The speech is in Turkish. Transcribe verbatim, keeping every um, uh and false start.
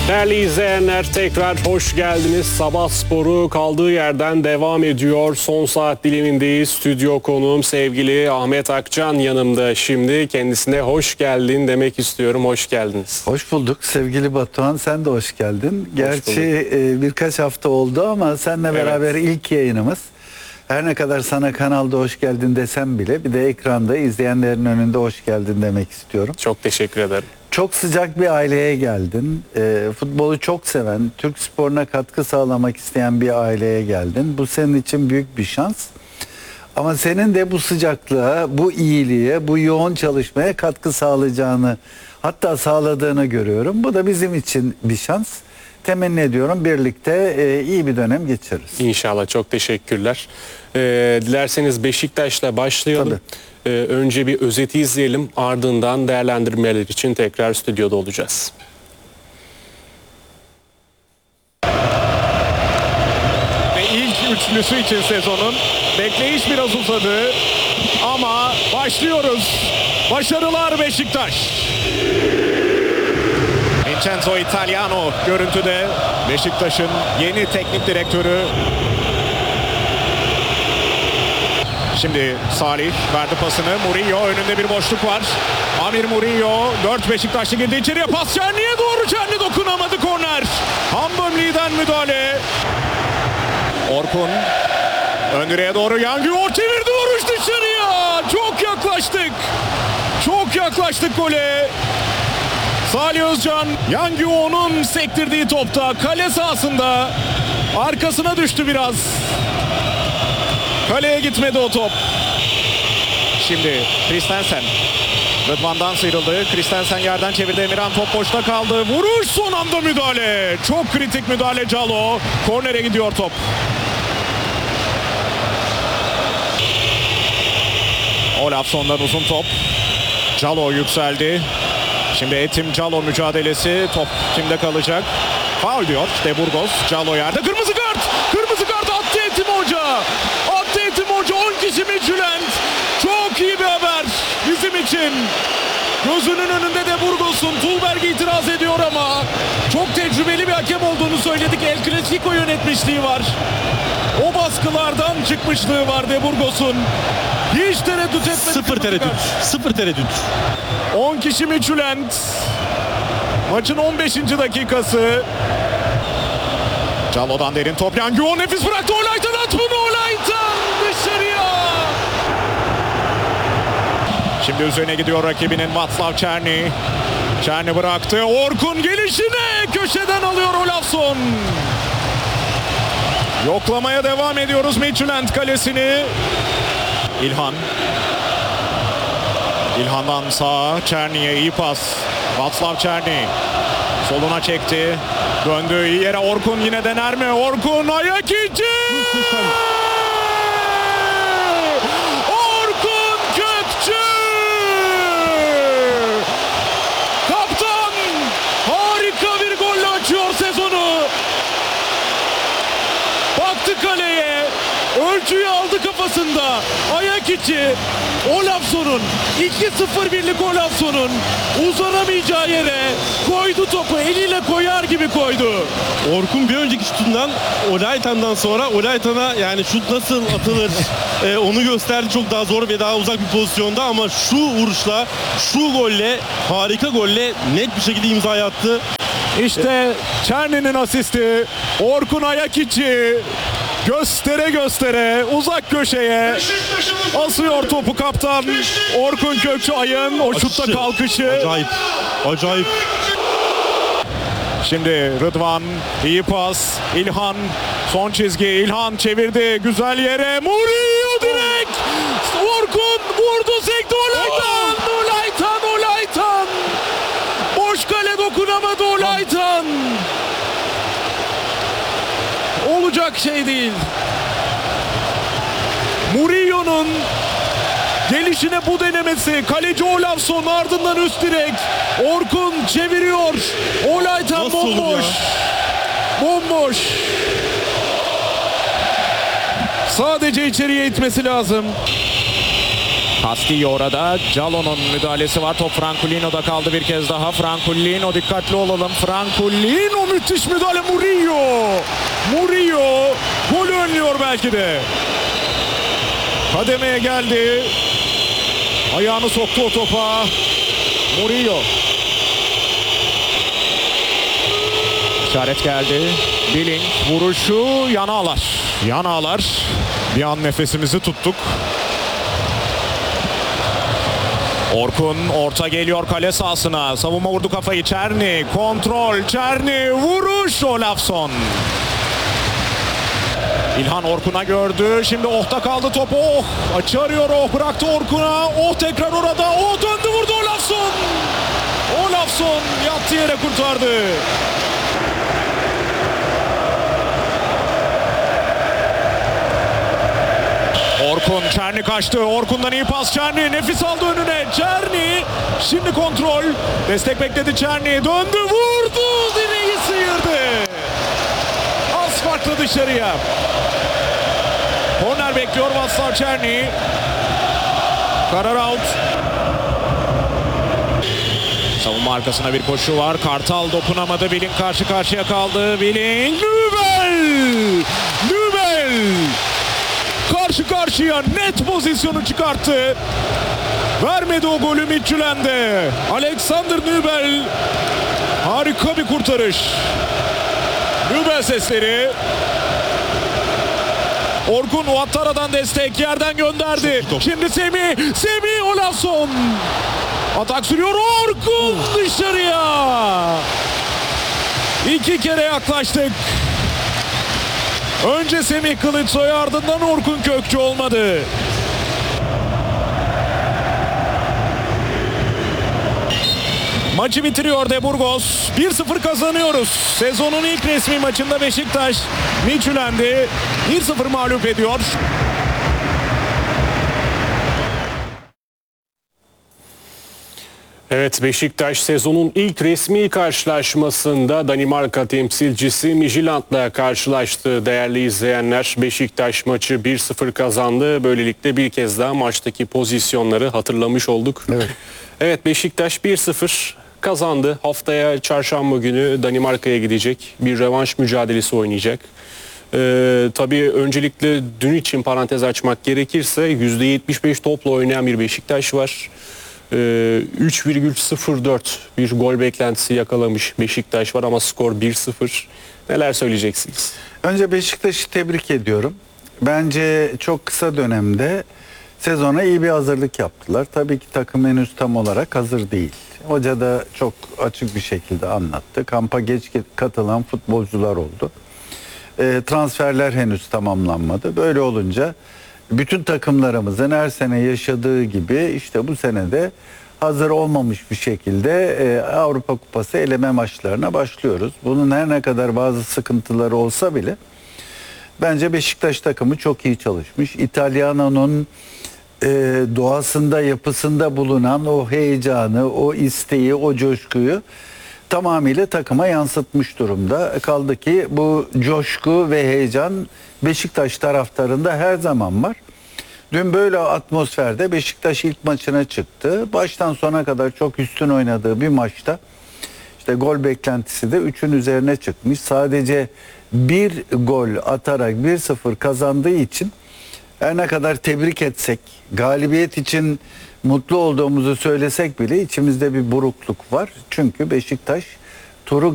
Değerli izleyenler, tekrar hoş geldiniz. Sabah sporu kaldığı yerden devam ediyor. Son saat dilimindeyiz. Stüdyo konuğum sevgili Ahmet Akcan yanımda şimdi. Kendisine hoş geldin demek istiyorum. Hoş geldiniz. Hoş bulduk sevgili Batuhan, sen de hoş geldin. Hoş Gerçi e, birkaç hafta oldu ama seninle evet. beraber ilk yayınımız. Her ne kadar sana kanalda hoş geldin desem bile bir de ekranda izleyenlerin önünde hoş geldin demek istiyorum. Çok teşekkür ederim. Çok sıcak bir aileye geldin. E, futbolu çok seven, Türk sporuna katkı sağlamak isteyen bir aileye geldin. Bu senin için büyük bir şans. Ama senin de bu sıcaklığa, bu iyiliğe, bu yoğun çalışmaya katkı sağlayacağını, hatta sağladığını görüyorum. Bu da bizim için bir şans. Temenni ediyorum birlikte e, iyi bir dönem geçiririz. İnşallah, çok teşekkürler. Ee, dilerseniz Beşiktaş'la başlayalım. Ee, önce bir özeti izleyelim, ardından değerlendirmeler için tekrar stüdyoda olacağız. Ve ilk üçlüsü için sezonun bekleyiş biraz uzadı ama başlıyoruz. Başarılar Beşiktaş. Vincenzo Italiano görüntüde, Beşiktaş'ın yeni teknik direktörü. Şimdi Salih verdi pasını. Mourinho önünde bir boşluk var. Amir Mourinho, dört Beşiktaşlı girdi içeriye, pas Çerni'ye doğru. Çerni dokunamadı, korner. Hambömli'den müdahale. Orkun ön direğe doğru, Yanguo çevirdi, vuruş dışarıya. Çok yaklaştık. Çok yaklaştık gole. Salih Özcan, Yanguo'nun sektirdiği topta kale sahasında arkasına düştü biraz. Kaleye gitmedi o top. Şimdi Christensen Rıdvan'dan sıyrıldı. Christensen yerden çevirdi. Emirhan top boşta kaldı. Vuruş, son anda müdahale. Çok kritik müdahale Calo. Kornere gidiyor top. Olafson'dan uzun top. Calo yükseldi. Şimdi Etim Calo mücadelesi. Top kimde kalacak? Faul diyor De Burgos. Calo yerde. Kırmızı kart. Kırmızı kart attı Etim Hoca. Attı Etim Hoca. on kişi Midtjylland. Çok iyi bir haber bizim için. Gözünün önünde De Burgos'un. Tulberg itiraz ediyor ama çok tecrübeli bir hakem olduğunu söyledik. El Clasico yönetmişliği var. O baskılardan çıkmışlığı var De Burgos'un. Hiç tereddüt etmedi. Sıfır tereddüt. Sıfır tereddüt. on kişi Midtjylland. Maçın on beşinci dakikası. Calo'dan derin top. Yanguo nefis bıraktı. Olaytan at bunu. Olaytan dışarıya. Şimdi üzerine gidiyor rakibinin Václav Černý. Černý bıraktı. Orkun gelişine köşeden alıyor Olafsson. Yoklamaya devam ediyoruz Midtjylland kalesini. İlhan. İlhan'dan sağa, Černy'e iyi pas. Václav Černý soluna çekti. Döndü iyi yere, Orkun yine dener mi? Orkun ayak içi! Orkun Kökçü! Kaptan harika bir golle açıyor sezonu. Baktı kaleye. Ölçüyü aldı kafasında. Ayak içi. Olafsson'un iki sıfır birlik Olafsson'un uzanamayacağı yere koydu topu. Eliyle koyar gibi koydu. Orkun bir önceki şutundan, Olaytan'dan sonra Olaytan'a yani şut nasıl atılır e, onu gösterdi. Çok daha zor ve daha uzak bir pozisyonda ama şu vuruşla, şu golle, harika golle net bir şekilde imza attı. İşte Černy'nin asisti. Orkun ayak içi. Göstere göstere uzak köşeye asıyor topu kaptan Orkun Kökçü Ay'ın o şutta kalkışı. Acayip, acayip. Şimdi Rıdvan iyi pas. İlhan son çizgi. İlhan çevirdi güzel yere. Mourinho direkt. Orkun vurdu, sekti. Olaytan. Olaytan. Olaytan. Boş kale dokunamadı Olaytan. Olacak şey değil. Mourinho'nun gelişine bu denemesi. Kaleci Olafsson, ardından üst direk. Orkun çeviriyor. Olaytan bomboş. Bomboş. Sadece içeriye itmesi lazım. Castillo orada. Calo'nun müdahalesi var. Top Francolino'da kaldı bir kez daha. Francolino, dikkatli olalım. Francolino, müthiş müdahale. Murillo. Murillo golü önlüyor belki de. Kademeye geldi. Ayağını soktu o topa. Murillo. İşaret geldi. Billing vuruşu yana ağlar. Yana ağlar. Bir an nefesimizi tuttuk. Orkun orta geliyor kale sahasına. Savunma vurdu kafayı. Çerni kontrol. Çerni vuruş. Olafsson. İlhan Orkun'a gördü. Şimdi Oh'ta kaldı topu. Oh açı arıyor. Oh bıraktı Orkun'a. Oh tekrar orada. Oh döndü vurdu Olafsson. Olafsson yattı yere kurtardı. Orkun, Çerni kaçtı. Orkun'dan iyi pas Çerni. Nefis aldı önüne. Çerni. Şimdi kontrol. Destek bekledi Çerni. Döndü vurdu. Direği sıyırdı. Az farklı dışarıya. Korner bekliyor Václav Černý. Karar out. Savunma arkasına bir koşu var. Kartal dokunamadı. Billing karşı karşıya kaldı. Billing. Nübel. Nübel. Karşı karşıya net pozisyonu çıkarttı. Vermedi o golü Midtjylland'e. Alexander Nübel. Harika bir kurtarış. Nübel sesleri. Orkun Ouattara'dan destek yerden gönderdi. Şimdi Semih. Semih Olafsson. Atak sürüyor. Orkun dışarıya. İki kere yaklaştık. Önce Semih Kılıçsoy, ardından Orkun Kökçü olmadı. Maçı bitiriyor De Burgos. bir sıfır kazanıyoruz. Sezonun ilk resmi maçında Beşiktaş Midtjylland'i bir sıfır mağlup ediyor. Evet, Beşiktaş sezonun ilk resmi karşılaşmasında Danimarka temsilcisi Midtjylland'la karşılaştı değerli izleyenler. Beşiktaş maçı bir sıfır kazandı. Böylelikle bir kez daha maçtaki pozisyonları hatırlamış olduk. Evet. Evet, Beşiktaş bir sıfır kazandı. Haftaya çarşamba günü Danimarka'ya gidecek. Bir rövanş mücadelesi oynayacak. Ee, tabii öncelikle dün için parantez açmak gerekirse yüzde yetmiş beş topla oynayan bir Beşiktaş var. üç virgül sıfır dört bir gol beklentisi yakalamış Beşiktaş var ama skor bir sıfır. Neler söyleyeceksiniz? Önce Beşiktaş'ı tebrik ediyorum. Bence çok kısa dönemde sezona iyi bir hazırlık yaptılar. Tabii ki takım henüz tam olarak hazır değil. Hoca da çok açık bir şekilde anlattı. Kampa geç katılan futbolcular oldu. E, transferler henüz tamamlanmadı. Böyle olunca bütün takımlarımızın her sene yaşadığı gibi işte bu sene de hazır olmamış bir şekilde e, Avrupa Kupası eleme maçlarına başlıyoruz. Bunun her ne kadar bazı sıkıntıları olsa bile bence Beşiktaş takımı çok iyi çalışmış. İtalyano'nun e, doğasında, yapısında bulunan o heyecanı, o isteği, o coşkuyu tamamıyla takıma yansıtmış durumda. Kaldı ki bu coşku ve heyecan Beşiktaş taraftarında her zaman var. Dün böyle atmosferde Beşiktaş ilk maçına çıktı. Baştan sona kadar çok üstün oynadığı bir maçta işte gol beklentisi de üçün üzerine çıkmış. Sadece bir gol atarak bir sıfır kazandığı için her ne kadar tebrik etsek, galibiyet için mutlu olduğumuzu söylesek bile içimizde bir burukluk var. Çünkü Beşiktaş turu